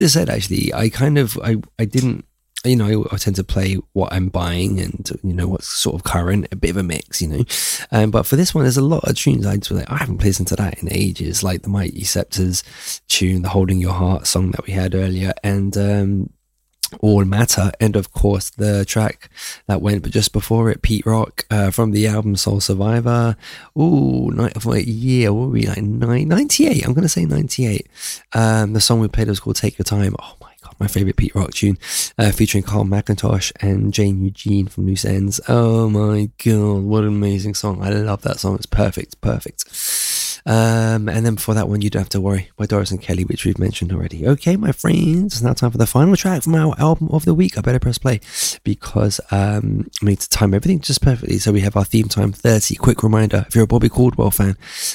I said, actually, I didn't, I tend to play what I'm buying and, what's sort of current, a bit of a mix, but for this one, there's a lot of tunes I haven't listened to that in ages, like the Mighty Scepters tune, the Holding Your Heart song that we had earlier, and All Matter, and of course the track that went but just before it, Pete Rock, from the album Soul Survivor. Night of what year? What were we, like 98? I'm gonna say 98. The song we played was called Take Your Time. Oh my god, my favorite Pete Rock tune, featuring Carl McIntosh and Jane Eugene from Loose Ends. Oh my god, what an amazing song. I love that song. It's perfect. And then before that one, You Don't Have to Worry by Doris and Kelly, which we've mentioned already. Okay, my friends, it's now time for the final track from our album of the week. I better press play because I need to time everything just perfectly. So we have our theme time 30. Quick reminder, if you're a Bobby Caldwell fan,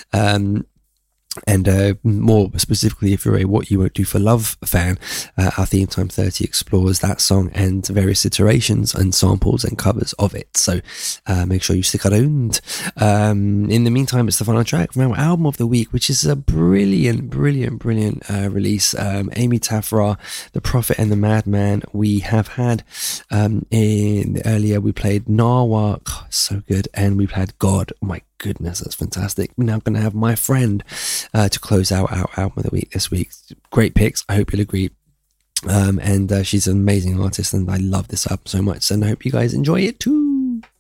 and more specifically, if you're a What You Won't Do for Love fan, our theme time 30 explores that song and various iterations and samples and covers of it. So make sure you stick around. In the meantime, it's the final track from our album of the week, which is a brilliant release. Amy Tafra, The Prophet and the Madman. We have had earlier we played Narwa, so good, and we've had God. Oh my goodness, that's fantastic. We're now going to have My Friend to close out our album of the week this week. Great picks, I hope you'll agree. And she's an amazing artist, and I love this album so much, and I hope you guys enjoy it too.